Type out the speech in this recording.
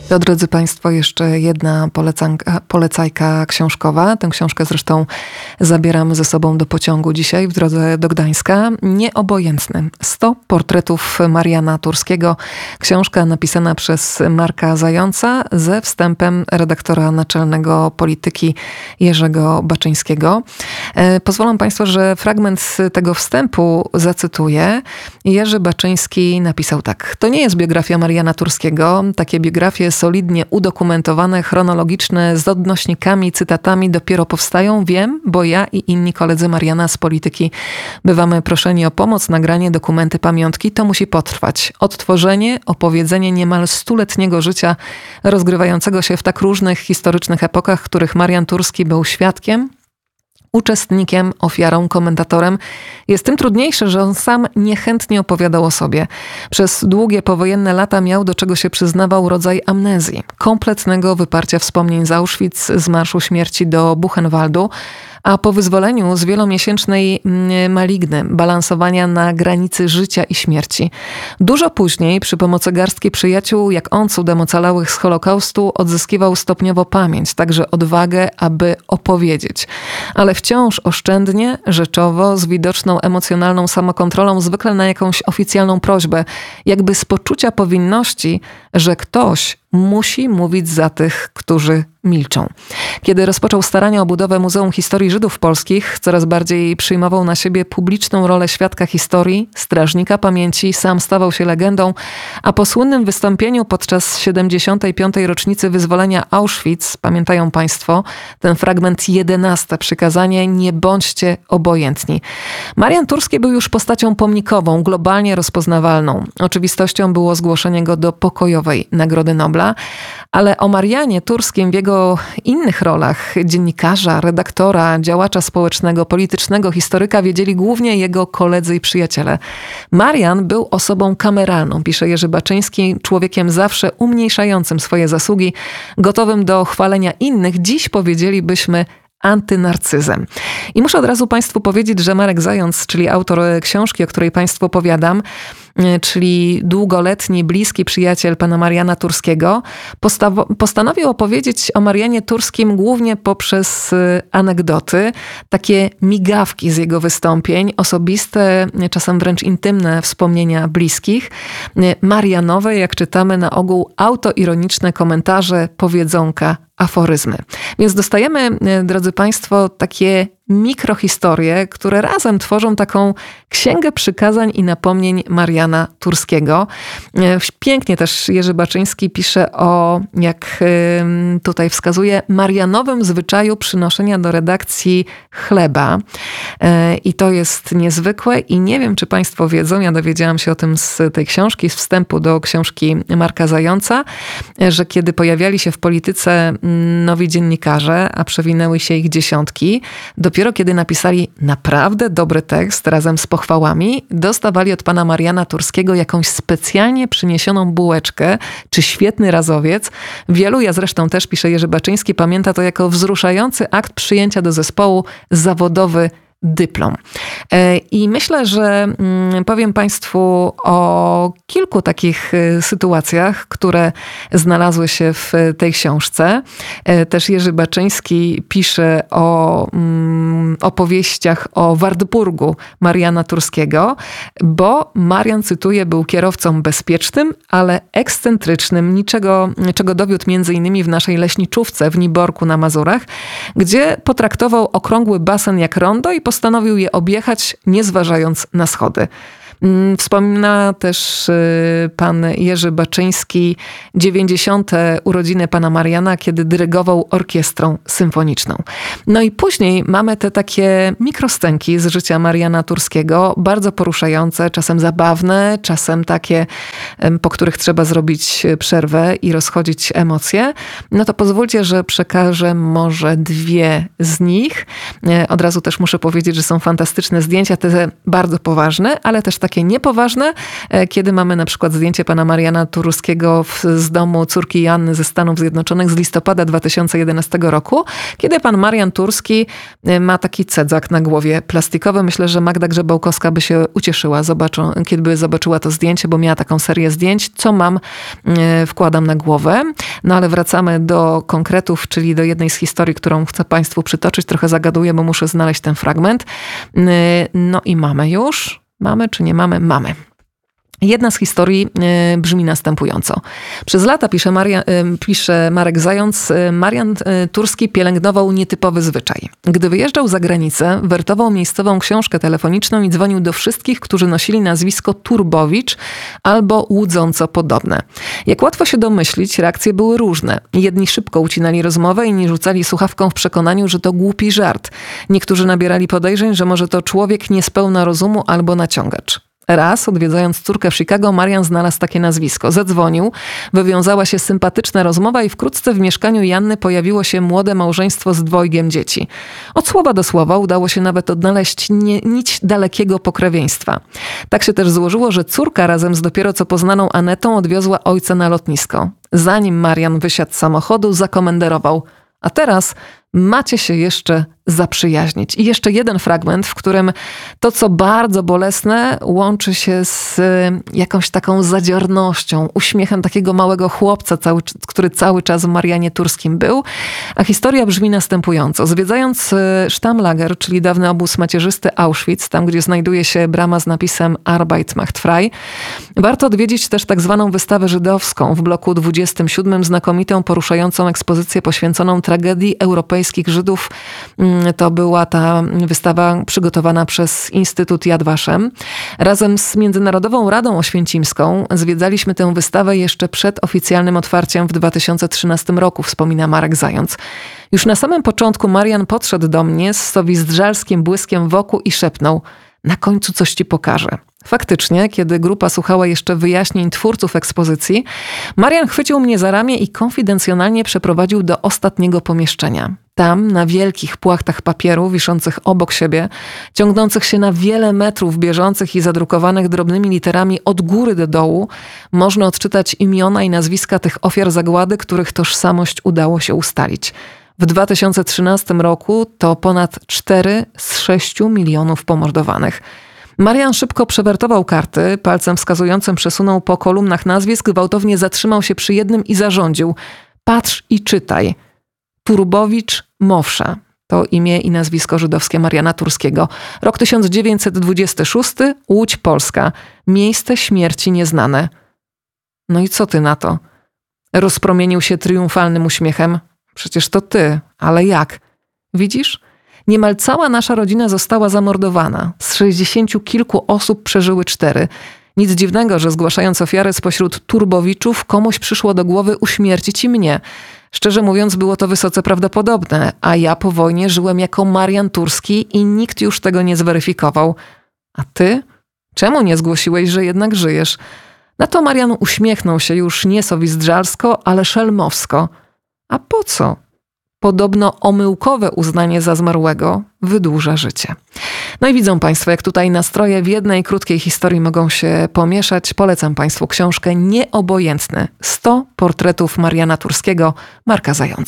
To, drodzy Państwo, jeszcze jedna polecajka książkowa. Tę książkę zresztą zabieram ze sobą do pociągu dzisiaj w drodze do Gdańska. Nieobojętny. 100 portretów Mariana Turskiego. Książka napisana przez Marka Zająca ze wstępem redaktora naczelnego Polityki Jerzego Baczyńskiego. Pozwolą Państwo, że fragment tego wstępu zacytuję. Jerzy Baczyński napisał tak. To nie jest biografia Mariana Turskiego. Takie biografie solidnie udokumentowane, chronologiczne, z odnośnikami, cytatami dopiero powstają. Wiem, bo ja i inni koledzy Mariana z Polityki bywamy proszeni o pomoc, nagranie, dokumenty, pamiątki. To musi potrwać. Odtworzenie, opowiedzenie niemal 100-letniego życia rozgrywającego się w tak różnych historycznych epokach, których Marian Turski był świadkiem, uczestnikiem, ofiarą, komentatorem, jest tym trudniejsze, że on sam niechętnie opowiadał o sobie. Przez długie powojenne lata miał, do czego się przyznawał, rodzaj amnezji, kompletnego wyparcia wspomnień z Auschwitz, z Marszu Śmierci do Buchenwaldu, a po wyzwoleniu z wielomiesięcznej maligny, balansowania na granicy życia i śmierci. Dużo później, przy pomocy garstki przyjaciół, jak on cudem ocalałych z Holokaustu, odzyskiwał stopniowo pamięć, także odwagę, aby opowiedzieć. Ale wciąż oszczędnie, rzeczowo, z widoczną emocjonalną samokontrolą, zwykle na jakąś oficjalną prośbę, jakby z poczucia powinności, że ktoś musi mówić za tych, którzy milczą. Kiedy rozpoczął starania o budowę Muzeum Historii Żydów Polskich, coraz bardziej przyjmował na siebie publiczną rolę świadka historii, strażnika pamięci, sam stawał się legendą, a po słynnym wystąpieniu podczas 75. rocznicy wyzwolenia Auschwitz, pamiętają Państwo, ten fragment 11, przykazanie: nie bądźcie obojętni. Marian Turski był już postacią pomnikową, globalnie rozpoznawalną. Oczywistością było zgłoszenie go do pokojowej Nagrody Nobla, ale o Marianie Turskim w jego innych rolach dziennikarza, redaktora, działacza społecznego, politycznego, historyka wiedzieli głównie jego koledzy i przyjaciele. Marian był osobą kameralną, pisze Jerzy Baczyński, człowiekiem zawsze umniejszającym swoje zasługi, gotowym do chwalenia innych. Dziś powiedzielibyśmy antynarcyzem. I muszę od razu Państwu powiedzieć, że Marek Zając, czyli autor książki, o której Państwu opowiadam, czyli długoletni, bliski przyjaciel pana Mariana Turskiego, postanowił opowiedzieć o Marianie Turskim głównie poprzez anegdoty, takie migawki z jego wystąpień, osobiste, czasem wręcz intymne wspomnienia bliskich, marianowe, jak czytamy, na ogół autoironiczne komentarze, powiedzonka, aforyzmy. Więc dostajemy, drodzy Państwo, takie mikrohistorie, które razem tworzą taką księgę przykazań i napomnień Mariana Turskiego. Pięknie też Jerzy Baczyński pisze o, jak tutaj wskazuje, marianowym zwyczaju przynoszenia do redakcji chleba. I to jest niezwykłe i nie wiem, czy Państwo wiedzą, ja dowiedziałam się o tym z tej książki, z wstępu do książki Marka Zająca, że kiedy pojawiali się w polityce nowi dziennikarze, a przewinęły się ich dziesiątki, dopiero kiedy napisali naprawdę dobry tekst razem z pochwałami, dostawali od pana Mariana Turskiego jakąś specjalnie przyniesioną bułeczkę czy świetny razowiec. Wielu, ja zresztą też, pisze Jerzy Baczyński, pamięta to jako wzruszający akt przyjęcia do zespołu, zawodowy dyplom. I myślę, że powiem Państwu o kilku takich sytuacjach, które znalazły się w tej książce. Też Jerzy Baczyński pisze o opowieściach o Wartburgu Mariana Turskiego, bo Marian, cytuję, był kierowcą bezpiecznym, ale ekscentrycznym, czego dowiódł m.in. w naszej leśniczówce w Niborku na Mazurach, gdzie potraktował okrągły basen jak rondo i postanowił je objechać, nie zważając na schody. Wspomina też pan Jerzy Baczyński 90. urodziny pana Mariana, kiedy dyrygował orkiestrą symfoniczną. No i później mamy te takie mikroscenki z życia Mariana Turskiego, bardzo poruszające, czasem zabawne, czasem takie, po których trzeba zrobić przerwę i rozchodzić emocje. No to pozwólcie, że przekażę może dwie z nich. Od razu też muszę powiedzieć, że są fantastyczne zdjęcia, te bardzo poważne, ale też takie takie niepoważne, kiedy mamy na przykład zdjęcie pana Mariana Turskiego z domu córki Joanny ze Stanów Zjednoczonych z listopada 2011 roku, kiedy pan Marian Turski ma taki cedzak na głowie plastikowy. Myślę, że Magda Grzebałkowska by się ucieszyła, kiedy by zobaczyła to zdjęcie, bo miała taką serię zdjęć. Co mam, wkładam na głowę. No ale wracamy do konkretów, czyli do jednej z historii, którą chcę państwu przytoczyć. Trochę zagaduję, bo muszę znaleźć ten fragment. No i mamy już. Mamy czy nie mamy? Mamy. Jedna z historii brzmi następująco. Przez lata, pisze Marek Zając, Marian Turski pielęgnował nietypowy zwyczaj. Gdy wyjeżdżał za granicę, wertował miejscową książkę telefoniczną i dzwonił do wszystkich, którzy nosili nazwisko Turbowicz albo łudząco podobne. Jak łatwo się domyślić, reakcje były różne. Jedni szybko ucinali rozmowę, inni rzucali słuchawką w przekonaniu, że to głupi żart. Niektórzy nabierali podejrzeń, że może to człowiek niespełna rozumu albo naciągacz. Raz, odwiedzając córkę w Chicago, Marian znalazł takie nazwisko. Zadzwonił, wywiązała się sympatyczna rozmowa i wkrótce w mieszkaniu Janny pojawiło się młode małżeństwo z dwojgiem dzieci. Od słowa do słowa udało się nawet odnaleźć nić dalekiego pokrewieństwa. Tak się też złożyło, że córka razem z dopiero co poznaną Anetą odwiozła ojca na lotnisko. Zanim Marian wysiadł z samochodu, zakomenderował: a teraz macie się jeszcze zaprzyjaźnić. I jeszcze jeden fragment, w którym to, co bardzo bolesne, łączy się z jakąś taką zadziornością, uśmiechem takiego małego chłopca, który cały czas w Marianie Turskim był. A historia brzmi następująco. Zwiedzając Stammlager, czyli dawny obóz macierzysty Auschwitz, tam gdzie znajduje się brama z napisem Arbeit macht frei, warto odwiedzić też tak zwaną wystawę żydowską w bloku 27, znakomitą, poruszającą ekspozycję poświęconą tragedii europejskich Żydów. To była ta wystawa przygotowana przez Instytut Yad Vashem. Razem z Międzynarodową Radą Oświęcimską zwiedzaliśmy tę wystawę jeszcze przed oficjalnym otwarciem w 2013 roku, wspomina Marek Zając. Już na samym początku Marian podszedł do mnie z sowizdżalskim błyskiem wokół i szepnął: na końcu coś ci pokażę. Faktycznie, kiedy grupa słuchała jeszcze wyjaśnień twórców ekspozycji, Marian chwycił mnie za ramię i konfidencjonalnie przeprowadził do ostatniego pomieszczenia. Tam, na wielkich płachtach papieru wiszących obok siebie, ciągnących się na wiele metrów, bieżących i zadrukowanych drobnymi literami od góry do dołu, można odczytać imiona i nazwiska tych ofiar zagłady, których tożsamość udało się ustalić. W 2013 roku to ponad 4 z 6 milionów pomordowanych. Marian szybko przewertował karty, palcem wskazującym przesunął po kolumnach nazwisk, gwałtownie zatrzymał się przy jednym i zarządził: patrz i czytaj. Turbowicz Mowsza. To imię i nazwisko żydowskie Mariana Turskiego. Rok 1926, Łódź, Polska. Miejsce śmierci nieznane. No i co ty na to? Rozpromienił się triumfalnym uśmiechem. Przecież to ty, ale jak? Widzisz? Niemal cała nasza rodzina została zamordowana. Z 60 kilku osób przeżyły 4. Nic dziwnego, że zgłaszając ofiary spośród Turbowiczów, komuś przyszło do głowy uśmiercić i mnie. Szczerze mówiąc, było to wysoce prawdopodobne, a ja po wojnie żyłem jako Marian Turski i nikt już tego nie zweryfikował. A ty? Czemu nie zgłosiłeś, że jednak żyjesz? Na to Marian uśmiechnął się już nie sowizdżalsko, ale szelmowsko. A po co? Podobno omyłkowe uznanie za zmarłego wydłuża życie. No i widzą państwo, jak tutaj nastroje w jednej krótkiej historii mogą się pomieszać. Polecam państwu książkę Nieobojętny. 100 portretów Mariana Turskiego, Marka Zająca.